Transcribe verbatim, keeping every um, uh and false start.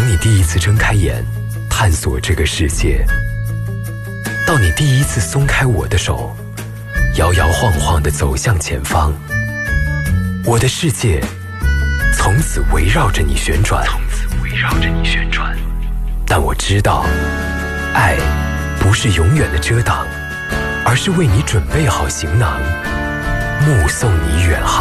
从你第一次睁开眼探索这个世界，到你第一次松开我的手，摇摇晃晃地走向前方，我的世界从此围绕着你旋转，从此围绕着你旋转。但我知道，爱不是永远的遮挡，而是为你准备好行囊，目送你远航。